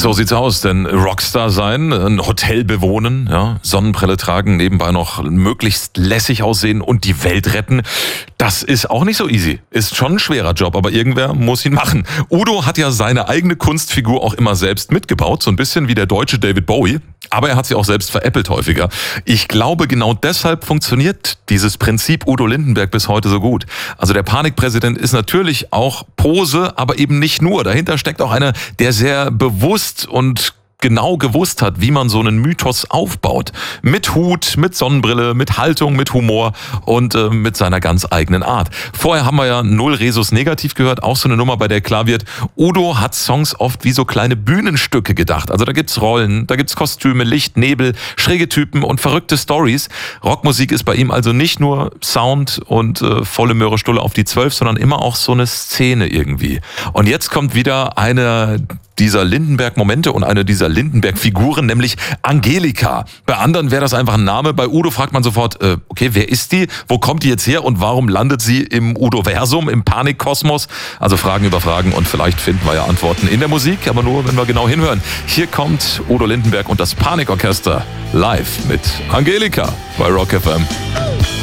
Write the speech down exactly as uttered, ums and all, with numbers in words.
So sieht's aus, denn Rockstar sein, ein Hotel bewohnen, ja, Sonnenbrille tragen, nebenbei noch möglichst lässig aussehen und die Welt retten, das ist auch nicht so easy. Ist schon ein schwerer Job, aber irgendwer muss ihn machen. Udo hat ja seine eigene Kunstfigur auch immer selbst mitgebaut, so ein bisschen wie der deutsche David Bowie. Aber er hat sie auch selbst veräppelt häufiger. Ich glaube, genau deshalb funktioniert dieses Prinzip Udo Lindenberg bis heute so gut. Also der Panikpräsident ist natürlich auch Pose, aber eben nicht nur. Dahinter steckt auch einer, der sehr bewusst und genau gewusst hat, wie man so einen Mythos aufbaut. Mit Hut, mit Sonnenbrille, mit Haltung, mit Humor und äh, mit seiner ganz eigenen Art. Vorher haben wir ja Null Resus Negativ gehört, auch so eine Nummer, bei der klar wird, Udo hat Songs oft wie so kleine Bühnenstücke gedacht. Also da gibt's Rollen, da gibt's Kostüme, Licht, Nebel, schräge Typen und verrückte Stories. Rockmusik ist bei ihm also nicht nur Sound und äh, volle Möhre Stulle auf die Zwölf, sondern immer auch so eine Szene irgendwie. Und jetzt kommt wieder eine dieser Lindenberg-Momente und eine dieser Lindenberg-Figuren, nämlich Angelika. Bei anderen wäre das einfach ein Name. Bei Udo fragt man sofort, äh, okay, wer ist die? Wo kommt die jetzt her? Und warum landet sie im Udoversum, im Panikkosmos? Also Fragen über Fragen und vielleicht finden wir ja Antworten in der Musik, aber nur, wenn wir genau hinhören. Hier kommt Udo Lindenberg und das Panikorchester live mit Angelika bei Rock F M.